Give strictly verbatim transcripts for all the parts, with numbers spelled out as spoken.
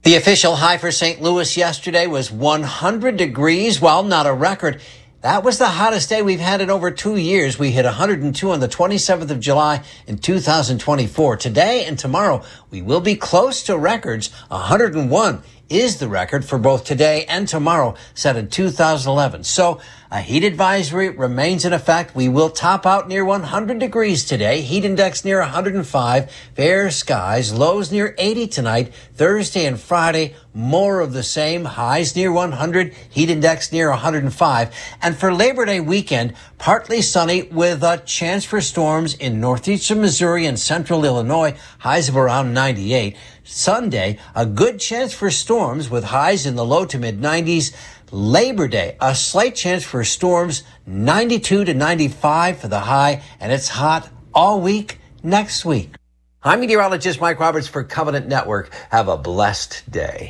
The official high for Saint Louis yesterday was one hundred degrees. While not a record, that was the hottest day we've had in over two years. We hit one hundred two on the twenty-seventh of July in two thousand twenty-four. Today and tomorrow, we will be close to records. one hundred one is the record for both today and tomorrow, set in two thousand eleven. So a heat advisory remains in effect. We will top out near one hundred degrees today. Heat index near one hundred five. Fair skies. Lows near eighty tonight. Thursday and Friday, more of the same. Highs near one hundred. Heat index near one hundred five. And for Labor Day weekend, partly sunny with a chance for storms in northeastern Missouri and central Illinois. Highs of around ninety-eight. Sunday, a good chance for storms with highs in the low to mid nineties. Labor Day, a slight chance for storms, ninety-two to ninety-five for the high, and it's hot all week next week. I'm meteorologist Mike Roberts for Covenant Network. Have a blessed day.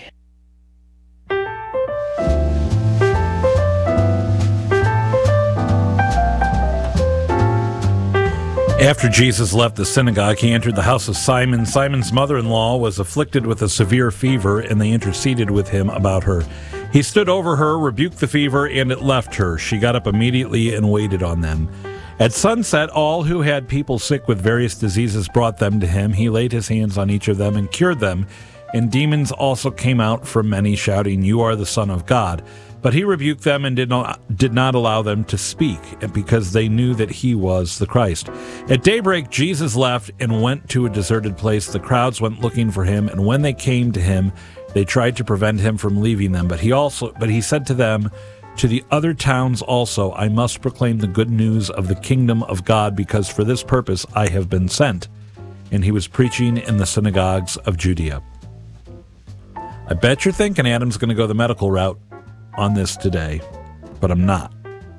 After Jesus left the synagogue, he entered the house of Simon. Simon's mother-in-law was afflicted with a severe fever, and they interceded with him about her. He stood over her, rebuked the fever, and it left her. She got up immediately and waited on them. At sunset, all who had people sick with various diseases brought them to him. He laid his hands on each of them and cured them. And demons also came out from many, shouting, "You are the Son of God." But he rebuked them and did not, did not allow them to speak, because they knew that he was the Christ. At daybreak, Jesus left and went to a deserted place. The crowds went looking for him, and when they came to him, they tried to prevent him from leaving them. But he also, but he said to them, "To the other towns also I must proclaim the good news of the kingdom of God, because for this purpose I have been sent." And he was preaching in the synagogues of Judea. I bet you're thinking Adam's going to go the medical route on this today, but I'm not.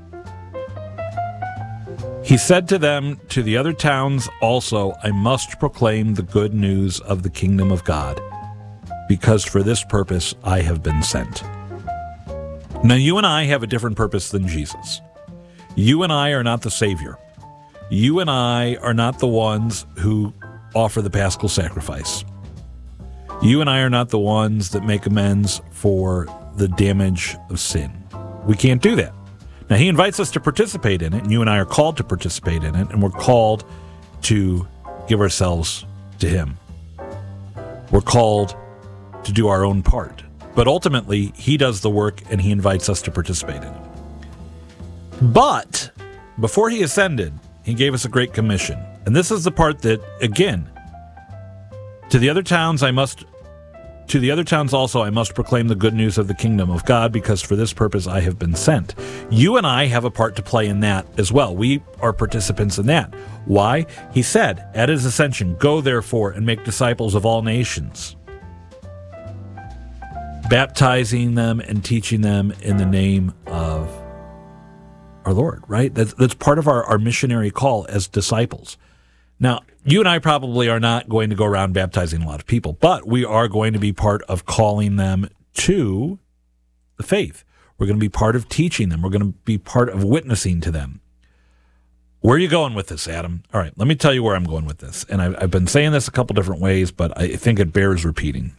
He said to them, "To the other towns also I must proclaim the good news of the kingdom of God, because for this purpose I have been sent." Now, you and I have a different purpose than Jesus. You and I are not the Savior. You and I are not the ones who offer the paschal sacrifice. You and I are not the ones that make amends for the damage of sin. We can't do that. Now, he invites us to participate in it, and you and I are called to participate in it, and we're called to give ourselves to him. We're called to do our own part. But ultimately, he does the work, and he invites us to participate in it. But before he ascended, he gave us a great commission. And this is the part that, again, to the other towns I must To the other towns also I must proclaim the good news of the kingdom of God, because for this purpose I have been sent. You and I have a part to play in that as well. We are participants in that. Why? He said, at his ascension, "Go therefore and make disciples of all nations, baptizing them and teaching them in the name of our Lord," right? That's, that's part of our, our missionary call as disciples. Now, you and I probably are not going to go around baptizing a lot of people, but we are going to be part of calling them to the faith. We're going to be part of teaching them. We're going to be part of witnessing to them. Where are you going with this, Adam? All right, let me tell you where I'm going with this. And I've, I've been saying this a couple different ways, but I think it bears repeating.